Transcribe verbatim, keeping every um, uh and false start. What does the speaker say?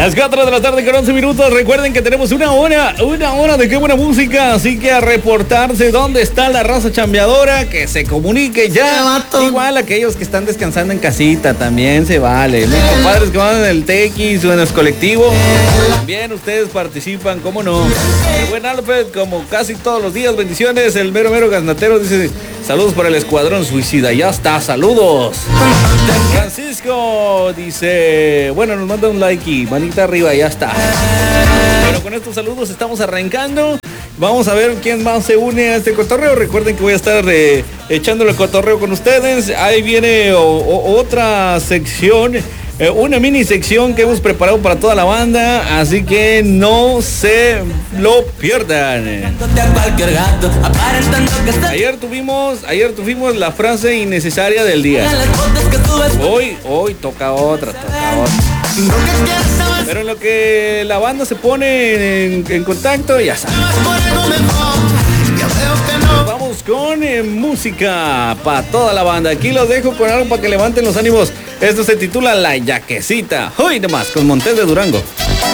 Las cuatro de la tarde con once minutos. Recuerden que tenemos una hora, una hora de qué buena música. Así que a reportarse dónde está la raza chambeadora, que se comunique ya. Igual aquellos que están descansando en casita, también se vale. Mis compadres que van en el tequis o en el colectivo, también ustedes participan, cómo no. El buen Alfred, como casi todos los días, bendiciones. El mero mero gaznatero dice: saludos para el escuadrón suicida. Ya está, saludos. Francisco dice: bueno, nos manda un like y manita arriba, ya está. Bueno, con estos saludos estamos arrancando. Vamos a ver quién más se une a este cotorreo. Recuerden que voy a estar eh, echándole el cotorreo con ustedes. Ahí viene o, o, otra sección, eh, una mini sección que hemos preparado para toda la banda. Así que no se lo pierdan. Ayer tuvimos, ayer tuvimos la frase innecesaria del día. Hoy, hoy toca otra, toca otra. Pero en lo que la banda se pone en, en contacto, ya saben. Vamos con eh, música para toda la banda. Aquí los dejo con algo para que levanten los ánimos. Esto se titula La Yaquecita. Hoy nomás con Montes de Durango.